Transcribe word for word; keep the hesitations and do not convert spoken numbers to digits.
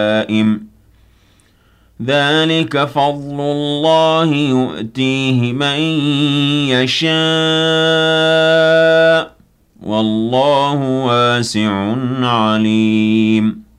دائم ذلك فضل الله يؤتيه من يشاء والله واسع عليم